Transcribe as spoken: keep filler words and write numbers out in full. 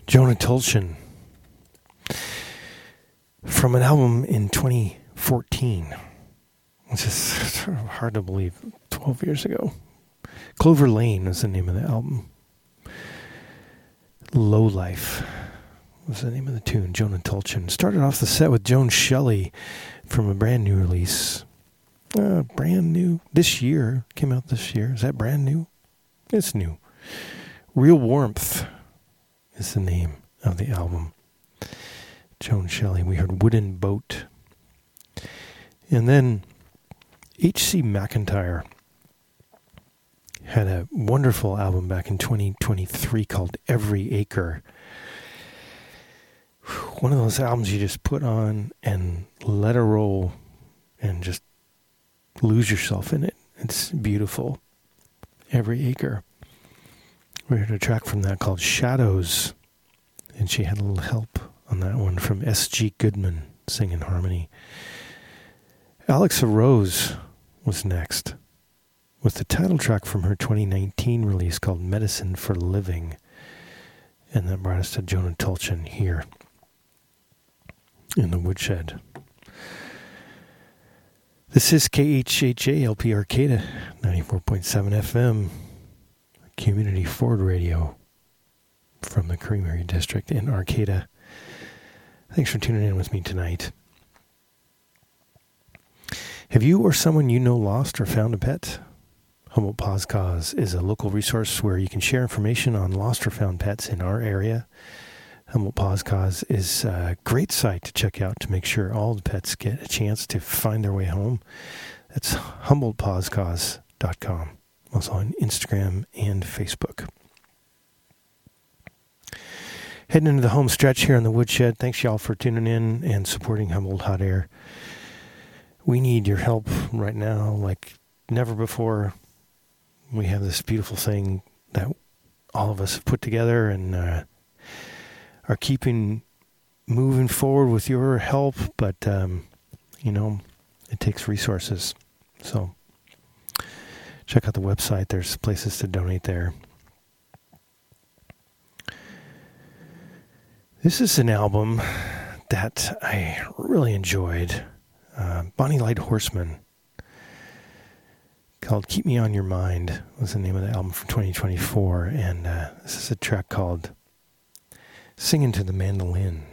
Jonah Tolchin from an album in twenty fourteen, which is sort of hard to believe, twelve years ago. Clover Lane was the name of the album. Low Life was the name of the tune. Jonah Tolchin started off the set with Joan Shelley from a brand new release. Uh, brand new. This year. Came out this year. Is that brand new? It's new. Real Warmth is the name of the album. Joan Shelley. We heard Wooden Boat. And then H C McEntire had a wonderful album back in twenty twenty-three called Every Acre. One of those albums you just put on and let it roll and just lose yourself in it. It's beautiful. Every Acre. We heard a track from that called Shadows, and she had a little help on that one from S G Goodman singing harmony. Alexa Rose was next with the title track from her twenty nineteen release called Medicine for Living, and that brought us to Jonah Tolchin here in the Woodshed. This is K H H A L P Arcata, ninety-four point seven F M, Community Ford Radio from the Creamery District in Arcata. Thanks for tuning in with me tonight. Have you or someone you know lost or found a pet? Humboldt Paws Cause is a local resource where you can share information on lost or found pets in our area. Humboldt Paws Cause is a great site to check out to make sure all the pets get a chance to find their way home. That's humboldt paws cause dot com. Also on Instagram and Facebook. Heading into the home stretch here on the Woodshed. Thanks, y'all, for tuning in and supporting Humboldt Hot Air. We need your help right now like never before. We have this beautiful thing that all of us have put together and uh, are keeping moving forward with your help, but, um, you know, it takes resources. So check out the website. There's places to donate there. This is an album that I really enjoyed. Uh, Bonnie Light Horseman, called Keep Me On Your Mind, was the name of the album from twenty twenty-four. And uh, this is a track called Singing to the Mandolin.